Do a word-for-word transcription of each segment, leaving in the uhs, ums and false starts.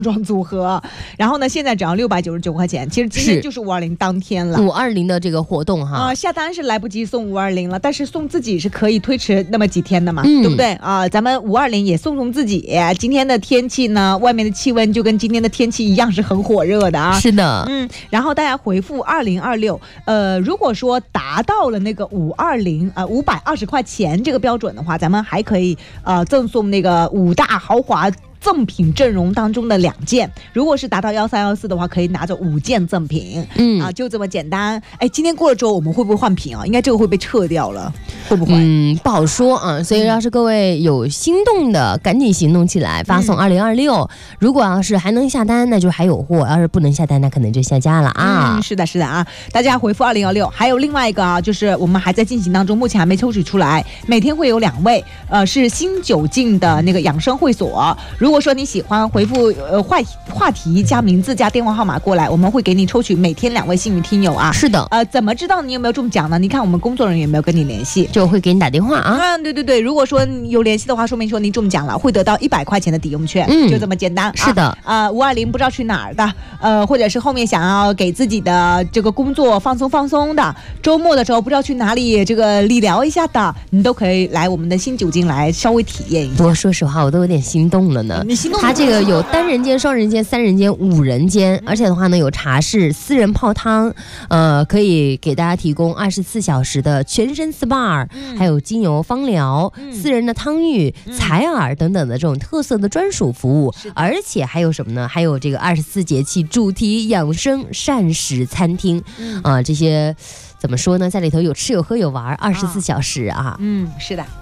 装组合，然后呢，现在只要六百九十九块钱。其实今天就是五二零当天了， 五二零的这个活动哈。 啊、呃，下单是来不及送五二零了，但是送自己是可以推迟那么几天的嘛，嗯、对不对啊、呃？咱们五二零也送送自己。今天的天气呢，外面的气温就跟今天的天气一样，是很火热的啊。 是的， 嗯，然后大家回复二零二六，呃，如果说达到了那个五二零呃五百二十块钱这个标准的话，咱们还可以呃赠送那个五大豪华赠品阵容当中的两件，如果是达到幺三幺四的话，可以拿着五件赠品。嗯啊，就这么简单。哎，今天过了之后，我们会不会换品啊？应该这个会被撤掉了，会不会？ 嗯，不好说啊。所以要是各位有心动的，赶紧行动起来，发送二零二六。如果要是还能下单，那就还有货；要是不能下单，那可能就下架了啊。 嗯，是的，是的啊。大家回复二零二六。还有另外一个啊，就是我们还在进行当中，目前还没抽取出来。每天会有两位，呃，是新九进的那个养生会所。如如果说你喜欢，回复呃话话题加名字加电话号码过来，我们会给你抽取每天两位幸运听友啊。 是的， 呃，怎么知道你有没有中奖呢？你看我们工作人员有没有跟你联系， 就会给你打电话啊。 嗯，对对对，如果说有联系的话，说明说你中奖了，会得到一百块钱的抵用券，嗯，就这么简单。 是的， 啊，五二零不知道去哪儿的，呃，或者是后面想要给自己的这个工作放松放松的，周末的时候不知道去哪里这个理疗一下的，你都可以来我们的新酒精来稍微体验一下。 不过说实话，我都有点心动了呢。 你心动？ 它这个有单人间、双人间、三人间、五人间，而且的话呢，有茶室、私人泡汤，呃，可以给大家提供二十四小时的全身 S P A，嗯、还有精油芳疗、嗯、私人的汤浴、嗯、采耳等等的这种特色的专属服务，而且还有什么呢？还有这个二十四节气主题养生膳食餐厅，啊、嗯呃，这些怎么说呢？在里头有吃有喝有玩，二十四小时啊。 嗯，是的。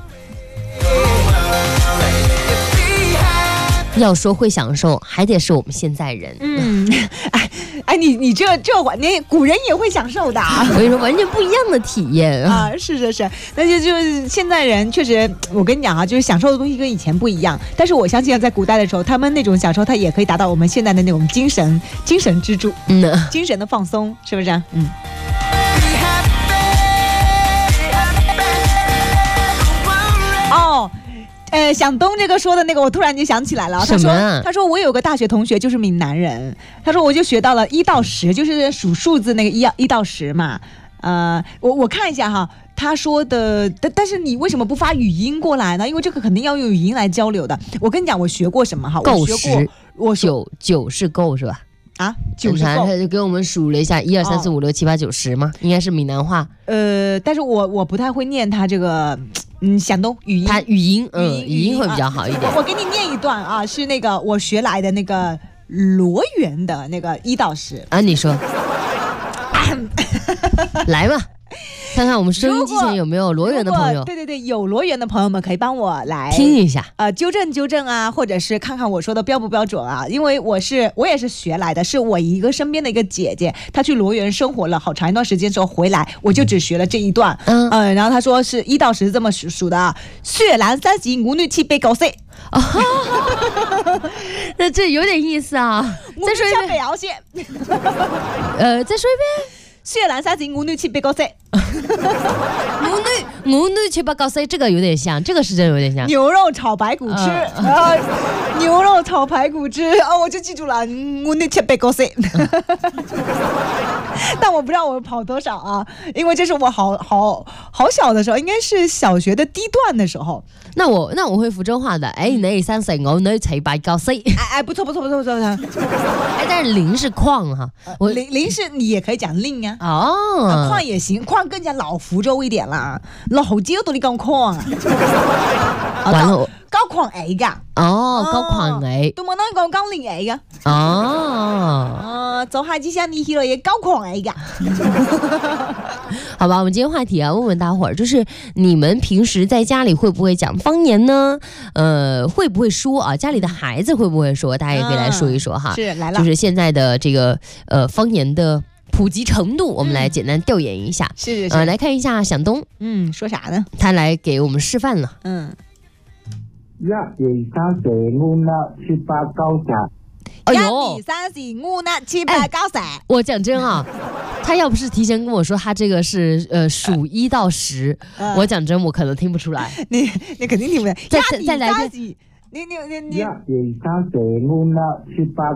要说会享受，还得是我们现在人。 嗯，哎哎，你你这这你古人也会享受的、啊， 我跟你说，完全不一样的体验啊！是是是，那就就是现在人确实，我跟你讲啊，就是享受的东西跟以前不一样。但是我相信在古代的时候，他们那种享受，它也可以达到我们现在的那种精神精神支柱，嗯，精神的放松，是不是？嗯。哦。呃，响东这个说的那个，我突然就想起来了。他说，他说我有个大学同学就是闽南人，他说我就学到了一到十，就是数数字那个一一到十嘛。呃，我我看一下哈，他说的，但但是你为什么不发语音过来呢？因为这个肯定要用语音来交流的。我跟你讲，我学过什么哈？ 够十， 我九九是够是吧？ 啊，九十他就给我们数了一下，一二三四五六七八九十吗？应该是闽南话。 呃，但是我我不太会念他这个。嗯，响东语音， 它语音，嗯，语音会比较好一点。 啊、我给你念一段啊，是那个我学来的那个罗源的那个一到十啊，你说，来吧，看看我们收音机前有没有罗源的朋友。 对对对，有罗源的朋友们可以帮我来听一下， 呃，纠正纠正啊，或者是看看我说的标不标准啊。因为我是我也是学来的，是我一个身边的一个姐姐，她去罗源生活了好长一段时间之后回来，我就只学了这一段。嗯，呃、然后她说是一到十这么数数的啊，血蓝三喜五女七八九十。 哦，那这有点意思啊！再说一遍。呃，再说一遍。 血蓝三喜五女七八九十。 五女五女七八九十，这个有点像，这个是真有点像。 牛肉炒排骨吃，嗯呃、牛肉炒排骨吃，哦，我就记住了，五女七八九十。但我不知道我跑多少啊，因为这是我好好好小的时候，应该是小学的低段的时候。 那我那我会福州话的，哎，你三十，我女七八九十。 哎哎，不错不错不错不错。 哎，但是零是矿哈， 我零零是你也可以讲令啊。 哦， 啊、矿也行，矿更加老福州一点啦，老椒都你讲矿啊。 完了。 高礦 A 噶哦，高礦 A 都冇能講高齡 A 噶哦， 呃，就係之前你去了也高礦 A 噶。 好吧，我们今天话题啊，问问大伙儿，就是你们平时在家里会不会讲方言呢？呃，会不会说啊？家里的孩子会不会说？大家也可以来说一说哈。 嗯、是来了， 就是现在的这个呃方言的普及程度，我们来简单调研一下。 是是是， 呃，来看一下响东， 嗯，说啥呢？ 他来给我们示范了。 嗯。 一二三四五六七八九十。 哎呦， 一二三四五六七八九十。 我讲真啊，他要不是提前跟我说他这个是呃数一到十，呃、我讲真我可能听不出来。 你你肯定听不出来。 再再再来一遍。 你你你你。 一二三四五六七八